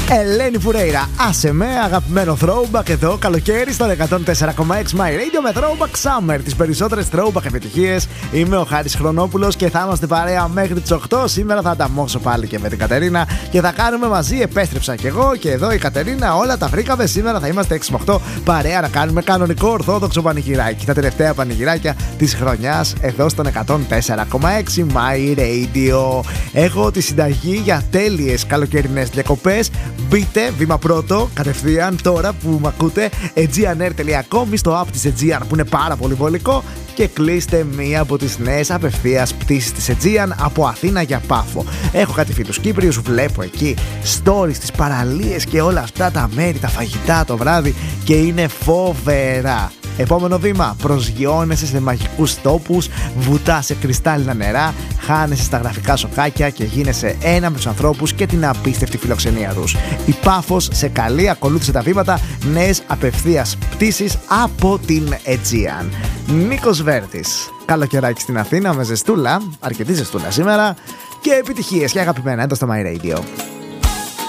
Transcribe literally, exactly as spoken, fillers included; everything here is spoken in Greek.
Ελένη Φουρέιρα, άσε με, αγαπημένο throwback εδώ, καλοκαίρι στο εκατόν τέσσερα κόμμα έξι My Radio με Throwback Summer. Τις περισσότερες throwback επιτυχίες. Είμαι ο Χάρης Χρονόπουλος και θα είμαστε παρέα μέχρι τις οκτώ. Σήμερα θα ανταμώσω πάλι και με την Κατερίνα και θα κάνουμε μαζί. Επέστρεψα κι εγώ και εδώ η Κατερίνα. Όλα τα βρήκαμε. Σήμερα θα είμαστε έξι με οκτώ παρέα να κάνουμε κανονικό ορθόδοξο πανηγυράκι. Τα τελευταία πανηγυράκια της χρονιάς εδώ στον εκατόν τέσσερα κόμμα έξι My Radio. Έχω τη συνταγή για τέλειες καλοκαιρινές διακοπές. Μπείτε βήμα πρώτο κατευθείαν τώρα που μ' ακούτε aegean air τελεία com ή στο app της Aegean που είναι πάρα πολύ βολικό και κλείστε μία από τις νέες απευθείας πτήσεις της Aegean από Αθήνα για Πάφο. Έχω κάτι φίλους Κύπριους, βλέπω εκεί stories, τις παραλίες και όλα αυτά τα μέρη, τα φαγητά το βράδυ και είναι φοβερά. Επόμενο βήμα, προσγειώνεσαι σε μαγικούς τόπους, βουτάς σε κρυστάλλινα νερά, χάνεσαι στα γραφικά σοκάκια και γίνεσαι ένα με τους ανθρώπους και την απίστευτη φιλοξενία τους. Η Πάφος σε καλή, ακολούθησε τα βήματα, νέες απευθείας πτήσεις από την Aegean. Νίκος Βέρτης, καλοκαιράκι στην Αθήνα με ζεστούλα, αρκετή ζεστούλα σήμερα και επιτυχίες και αγαπημένα εδώ στο My Radio.